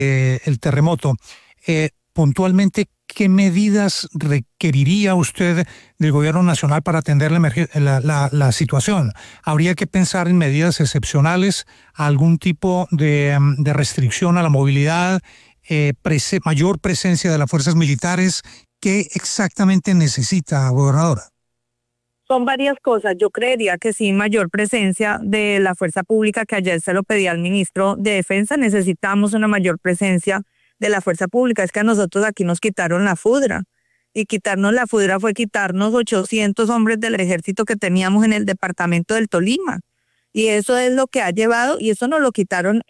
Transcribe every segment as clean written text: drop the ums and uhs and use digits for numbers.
el terremoto. Puntualmente, ¿qué medidas requeriría usted del gobierno nacional para atender la situación? ¿Habría que pensar en medidas excepcionales, algún tipo de restricción a la movilidad, mayor presencia de las fuerzas militares? ¿Qué exactamente necesita, gobernadora? Son varias cosas. Yo creería que sí, mayor presencia de la fuerza pública, que ayer se lo pedí al ministro de Defensa. Necesitamos una mayor presencia de la fuerza pública. Es que a nosotros aquí nos quitaron la FUDRA. Y quitarnos la FUDRA fue quitarnos 800 hombres del ejército que teníamos en el departamento del Tolima. Y eso es lo que ha llevado, y eso nos lo quitaron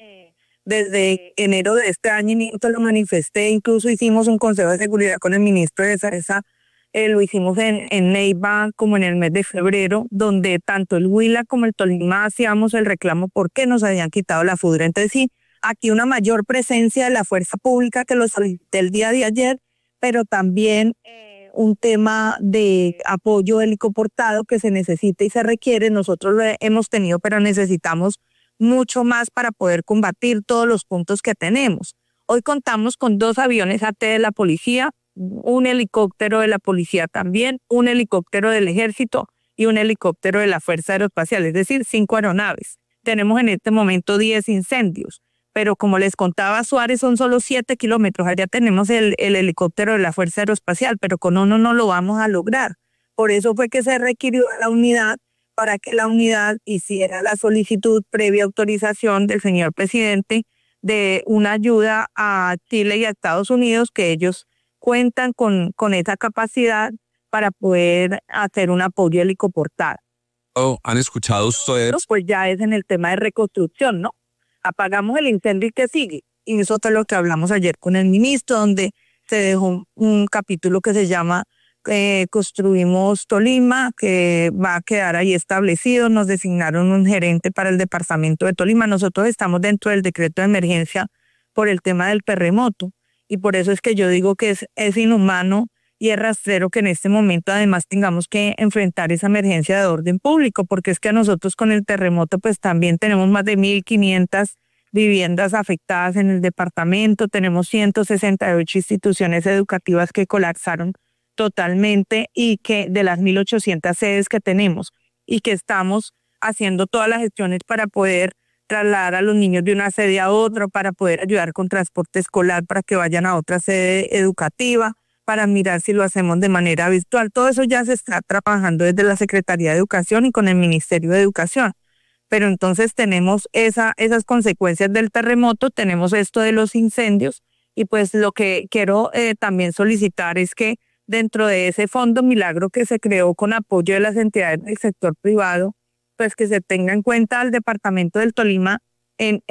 desde enero de este año, y lo manifesté. Incluso hicimos un consejo de seguridad con el ministro de Defensa. Lo hicimos en Neiva como en el mes de febrero, donde tanto el Huila como el Tolima hacíamos el reclamo porque nos habían quitado la FUDRA. Entonces sí, aquí una mayor presencia de la fuerza pública, que lo solicité el día de ayer, pero también un tema de apoyo helicoportado que se necesita y se requiere. Nosotros lo hemos tenido, pero necesitamos mucho más para poder combatir todos los puntos que tenemos. Hoy contamos con 2 aviones AT de la policía, un helicóptero de la policía también, un helicóptero del ejército y un helicóptero de la Fuerza Aeroespacial, es decir, 5 aeronaves. Tenemos en este momento 10 incendios, pero como les contaba, Suárez son solo 7 kilómetros, allá tenemos el helicóptero de la Fuerza Aeroespacial, pero con uno no lo vamos a lograr. Por eso fue que se requirió a la unidad, para que la unidad hiciera la solicitud previa autorización del señor presidente de una ayuda a Chile y a Estados Unidos, que ellos cuentan con esa capacidad para poder hacer un apoyo helicoportado. ¿Han escuchado ustedes? Pues ya es en el tema de reconstrucción, ¿no? Apagamos el incendio y ¿qué sigue? Y eso es lo que hablamos ayer con el ministro, donde se dejó un capítulo que se llama Construimos Tolima, que va a quedar ahí establecido. Nos designaron un gerente para el departamento de Tolima. Nosotros estamos dentro del decreto de emergencia por el tema del terremoto. Y por eso es que yo digo que es inhumano y es rastrero que en este momento además tengamos que enfrentar esa emergencia de orden público, porque es que a nosotros con el terremoto pues también tenemos más de 1.500 viviendas afectadas en el departamento, tenemos 168 instituciones educativas que colapsaron totalmente, y que de las 1.800 sedes que tenemos, y que estamos haciendo todas las gestiones para poder trasladar a los niños de una sede a otra, para poder ayudar con transporte escolar para que vayan a otra sede educativa, para mirar si lo hacemos de manera virtual. Todo eso ya se está trabajando desde la Secretaría de Educación y con el Ministerio de Educación. Pero entonces tenemos esas consecuencias del terremoto, tenemos esto de los incendios, y pues lo que quiero también solicitar es que dentro de ese Fondo Milagro que se creó con apoyo de las entidades del sector privado, pues que se tenga en cuenta al departamento del Tolima en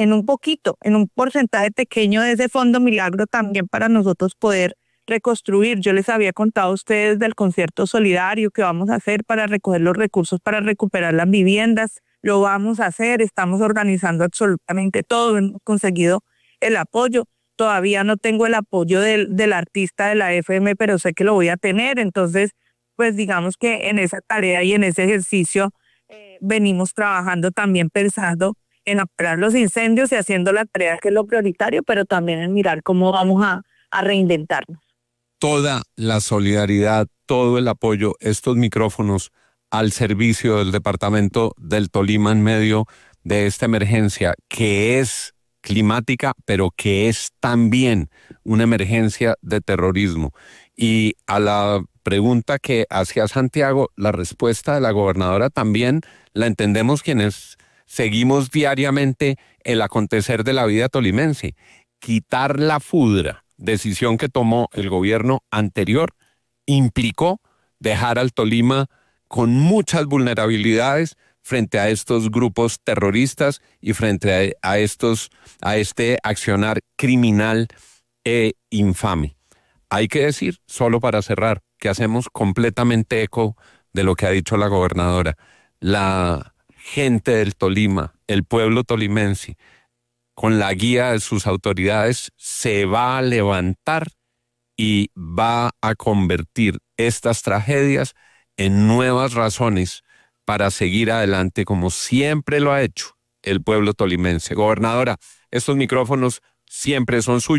un porcentaje pequeño de ese Fondo Milagro también, para nosotros poder reconstruir. Yo les había contado a ustedes del concierto solidario que vamos a hacer para recoger los recursos para recuperar las viviendas. Lo vamos a hacer, estamos organizando absolutamente todo, hemos conseguido el apoyo. Todavía no tengo el apoyo del artista de la FM, pero sé que lo voy a tener. Entonces, pues digamos que en esa tarea y en ese ejercicio venimos trabajando también pensando en apagar los incendios y haciendo la tarea, que es lo prioritario, pero también en mirar cómo vamos a reinventarnos. Toda la solidaridad, todo el apoyo, estos micrófonos al servicio del departamento del Tolima en medio de esta emergencia que es climática, pero que es también una emergencia de terrorismo. Y a la pregunta que hacía Santiago, la respuesta de la gobernadora también la entendemos quienes seguimos diariamente el acontecer de la vida tolimense. Quitar la FUDRA, decisión que tomó el gobierno anterior, implicó dejar al Tolima con muchas vulnerabilidades frente a estos grupos terroristas y frente a este accionar criminal e infame. Hay que decir, solo para cerrar, que hacemos completamente eco de lo que ha dicho la gobernadora. La gente del Tolima, el pueblo tolimense, con la guía de sus autoridades, se va a levantar y va a convertir estas tragedias en nuevas razones para seguir adelante, como siempre lo ha hecho el pueblo tolimense. Gobernadora, estos micrófonos siempre son suyos.